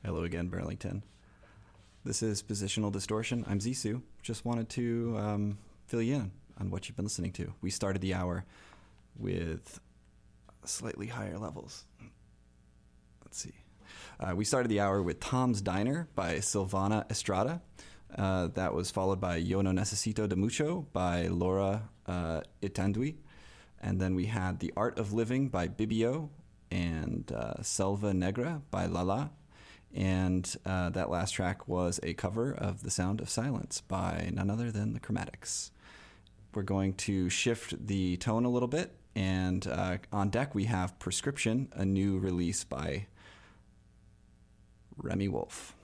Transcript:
Hello again, Burlington. This is Positional Distortion. I'm Zissou. Just wanted to fill you in on what you've been listening to. We started the hour with slightly higher levels. Let's see. We started the hour with Tom's Diner by Silvana Estrada. That was followed by Yo No Necesito de Mucho by Laura Itandui. And then we had The Art of Living by Bibio and Selva Negra by Lala. And that last track was a cover of The Sound of Silence by none other than the Chromatics. We're going to shift the tone a little bit, and on deck we have Prescription, a new release by Remy Wolf.